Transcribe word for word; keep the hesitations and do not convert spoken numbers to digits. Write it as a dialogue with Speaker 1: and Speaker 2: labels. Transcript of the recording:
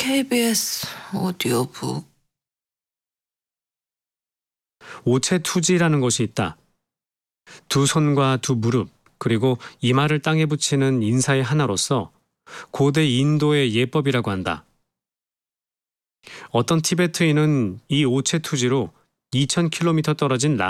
Speaker 1: 케이비에스 오디오북.
Speaker 2: 오체투지라는 것이 있다. 두 손과 두 무릎 그리고 이마를 땅에 붙이는 인사의 하나로서 고대 인도의 예법이라고 한다. 어떤 티베트인은 이 오체투지로 이천 킬로미터 떨어진